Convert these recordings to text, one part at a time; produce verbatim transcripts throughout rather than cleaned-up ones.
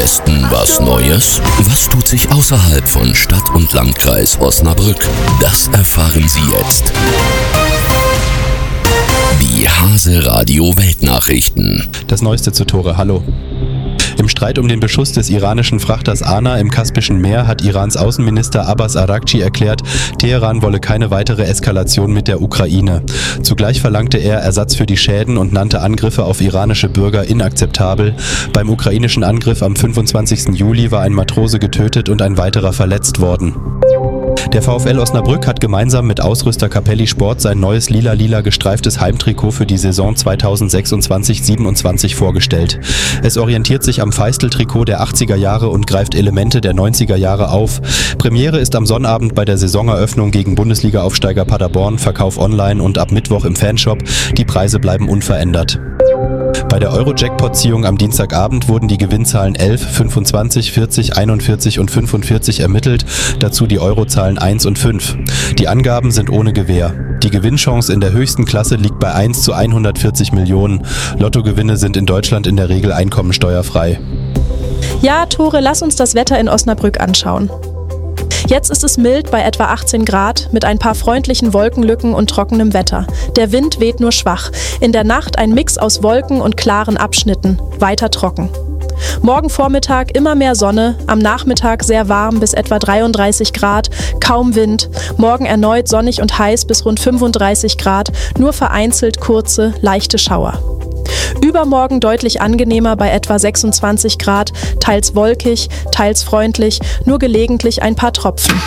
Westen was Neues? Was tut sich außerhalb von Stadt und Landkreis Osnabrück? Das erfahren Sie jetzt. Die Hase Radio Weltnachrichten. Das Neueste zu Tore. Hallo. Im Streit um den Beschuss des iranischen Frachters Ana im Kaspischen Meer hat Irans Außenminister Abbas Araghchi erklärt, Teheran wolle keine weitere Eskalation mit der Ukraine. Zugleich verlangte er Ersatz für die Schäden und nannte Angriffe auf iranische Bürger inakzeptabel. Beim ukrainischen Angriff am fünfundzwanzigsten Juli war ein Matrose getötet und ein weiterer verletzt worden. Der VfL Osnabrück hat gemeinsam mit Ausrüster Capelli Sport sein neues lila-lila gestreiftes Heimtrikot für die Saison zweitausendsechsundzwanzig siebenundzwanzig vorgestellt. Es orientiert sich am Feistel-Trikot der achtziger Jahre und greift Elemente der neunziger Jahre auf. Premiere ist am Sonnabend bei der Saisoneröffnung gegen Bundesliga-Aufsteiger Paderborn, Verkauf online und ab Mittwoch im Fanshop. Die Preise bleiben unverändert. Bei der Euro-Jackpot-Ziehung am Dienstagabend wurden die Gewinnzahlen elf, fünfundzwanzig, vierzig, einundvierzig und fünfundvierzig ermittelt, dazu die Eurozahlen eins und fünf. Die Angaben sind ohne Gewähr. Die Gewinnchance in der höchsten Klasse liegt bei eins zu hundertvierzig Millionen. Lottogewinne sind in Deutschland in der Regel einkommensteuerfrei. Ja, Tore, lass uns das Wetter in Osnabrück anschauen. Jetzt ist es mild bei etwa achtzehn Grad mit ein paar freundlichen Wolkenlücken und trockenem Wetter. Der Wind weht nur schwach. In der Nacht ein Mix aus Wolken und klaren Abschnitten. Weiter trocken. Morgen Vormittag immer mehr Sonne, am Nachmittag sehr warm bis etwa dreiunddreißig Grad, kaum Wind. Morgen erneut sonnig und heiß bis rund fünfunddreißig Grad, nur vereinzelt kurze, leichte Schauer. Übermorgen deutlich angenehmer bei etwa sechsundzwanzig Grad, teils wolkig, teils freundlich, nur gelegentlich ein paar Tropfen.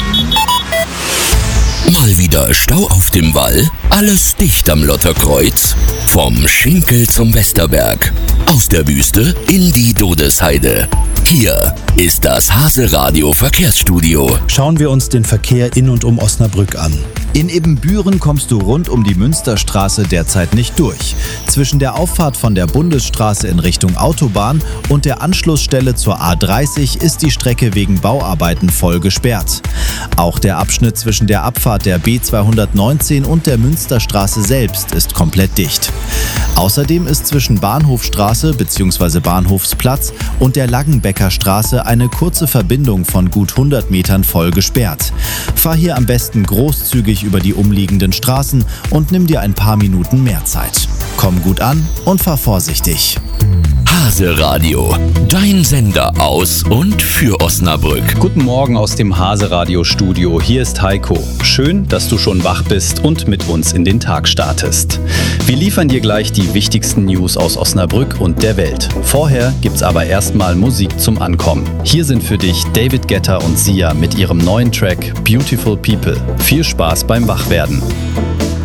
Mal wieder Stau auf dem Wall? Alles dicht am Lotterkreuz? Vom Schinkel zum Westerberg. Aus der Wüste in die Dodesheide. Hier ist das Hase Radio Verkehrsstudio. Schauen wir uns den Verkehr in und um Osnabrück an. In Ibbenbüren kommst du rund um die Münsterstraße derzeit nicht durch. Zwischen der Auffahrt von der Bundesstraße in Richtung Autobahn und der Anschlussstelle zur A dreißig ist die Strecke wegen Bauarbeiten voll gesperrt. Auch der Abschnitt zwischen der Abfahrt der B zweihundertneunzehn und der Münsterstraße selbst ist komplett dicht. Außerdem ist zwischen Bahnhofstraße bzw. Bahnhofsplatz und der Laggenbecker Straße eine kurze Verbindung von gut hundert Metern voll gesperrt. Fahr hier am besten großzügig über die umliegenden Straßen und nimm dir ein paar Minuten mehr Zeit. Komm gut an und fahr vorsichtig. Hase Radio, dein Sender aus und für Osnabrück. Guten Morgen aus dem Hase Radio Studio. Hier ist Heiko. Schön, dass du schon wach bist und mit uns in den Tag startest. Wir liefern dir gleich die wichtigsten News aus Osnabrück und der Welt. Vorher gibt's aber erstmal Musik zum Ankommen. Hier sind für dich David Guetta und Sia mit ihrem neuen Track Beautiful People. Viel Spaß beim Wachwerden.